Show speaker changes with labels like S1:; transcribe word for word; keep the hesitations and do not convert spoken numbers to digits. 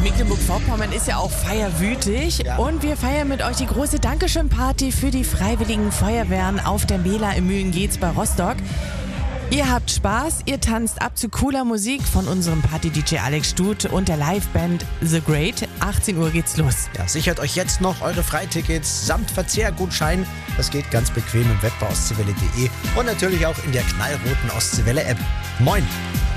S1: Mecklenburg-Vorpommern ist ja auch feierwütig.
S2: Ja.
S1: Und wir feiern mit euch die große Dankeschön-Party für die Freiwilligen Feuerwehren auf der Mela im Mühlengeetz bei Rostock. Ihr habt Spaß, ihr tanzt ab zu cooler Musik von unserem Party-D J Alex Stut und der Liveband The Great. achtzehn Uhr geht's los.
S2: Ja, sichert euch jetzt noch eure Freitickets samt Verzehrgutschein. Das geht ganz bequem im Web bei ostseewelle punkt de und natürlich auch in der knallroten Ostseewelle-App. Moin!